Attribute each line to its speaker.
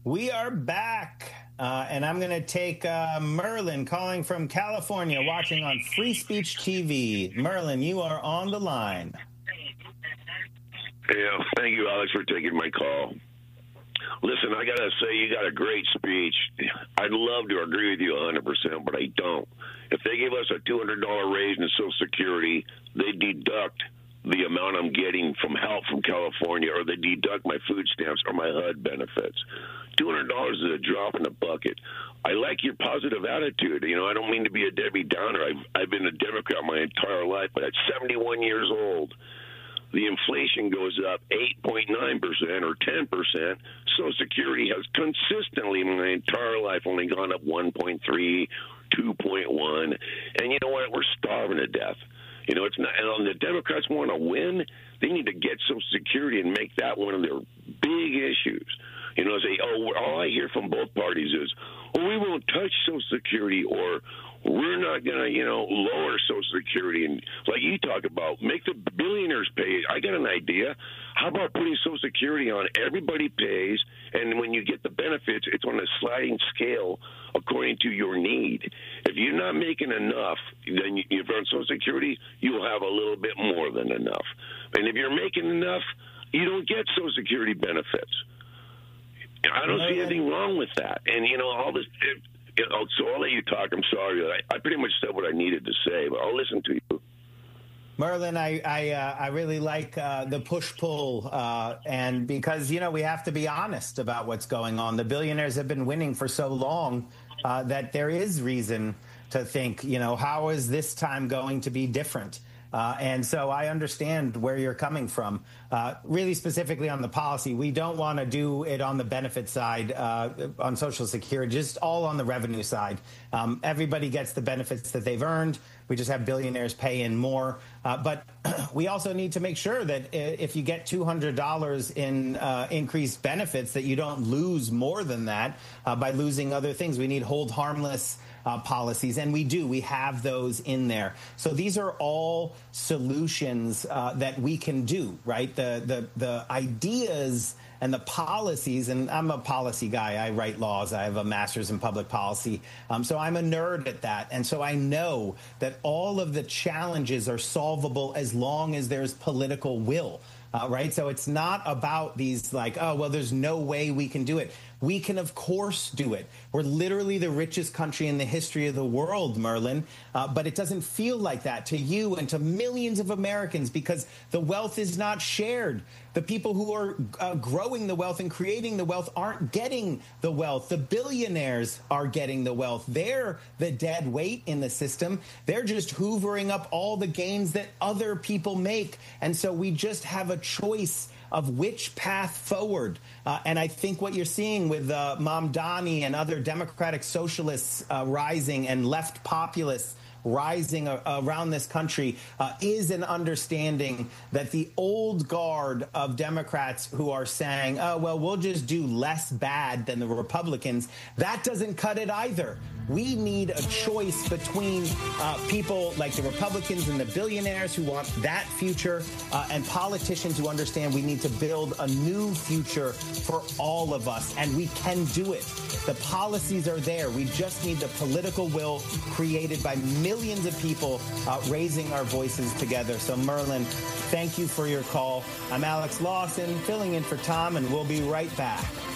Speaker 1: We are back, and I'm going to take Merlin calling from California, watching on Free Speech TV. Merlin, you are on the line.
Speaker 2: Yeah, thank you, Alex, for taking my call. Listen, I got to say, you got a great speech. I'd love to agree with you 100%, but I don't. If they give us a $200 raise in Social Security, they deduct the amount I'm getting from help from California, or they deduct my food stamps or my HUD benefits. $200 is a drop in the bucket. I like your positive attitude. You know, I don't mean to be a Debbie Downer. I've been a Democrat my entire life, but at 71 years old, the inflation goes up 8.9% or 10%. Social Security has consistently my entire life only gone up 1.3, 2.1. And you know what? We're starving to death. You know, it's not. And the Democrats want to win. They need to get Social Security and make that one of their big issues. You know, say, all I hear from both parties is, we won't touch Social Security, or we're not going to, lower Social Security. And like you talk about, make the billionaires pay. I got an idea. How about putting Social Security on? Everybody pays, and when you get the benefits, it's on a sliding scale according to your need. If you're not making enough, then if you're on Social Security, you'll have a little bit more than enough. And if you're making enough, you don't get Social Security benefits. I don't see anything wrong with that. And, all this... So I'll let you talk. I'm sorry. I pretty much said what I needed to say, but I'll listen to you.
Speaker 1: Merlin, I really like the push-pull, and because, we have to be honest about what's going on. The billionaires have been winning for so long that there is reason to think, how is this time going to be different? And so I understand where you're coming from. Really specifically on the policy, we don't want to do it on the benefit side on Social Security, just all on the revenue side. Everybody gets the benefits that they've earned. We just have billionaires pay in more. But we also need to make sure that if you get $200 in increased benefits, that you don't lose more than that by losing other things. We need hold harmless policies, and we do. We have those in there. So these are all solutions that we can do, right? The ideas and the policies, and I'm a policy guy. I write laws. I have a master's in public policy. So I'm a nerd at that. And so I know that all of the challenges are solvable as long as there's political will. Right? So it's not about these there's no way we can do it. We can, of course, do it. We're literally the richest country in the history of the world, Merlin. But it doesn't feel like that to you and to millions of Americans because the wealth is not shared. The people who are growing the wealth and creating the wealth aren't getting the wealth. The billionaires are getting the wealth. They're the dead weight in the system. They're just hoovering up all the gains that other people make. And so we just have a choice of which path forward. And I think what you're seeing with Mamdani and other democratic socialists rising and left populists rising around this country is an understanding that the old guard of Democrats who are saying, we'll just do less bad than the Republicans, that doesn't cut it either. We need a choice between people like the Republicans and the billionaires who want that future and politicians who understand we need to build a new future for all of us, and we can do it. The policies are there. We just need the political will created by millions of people raising our voices together. So, Merlin, thank you for your call. I'm Alex Lawson, filling in for Tom, and we'll be right back.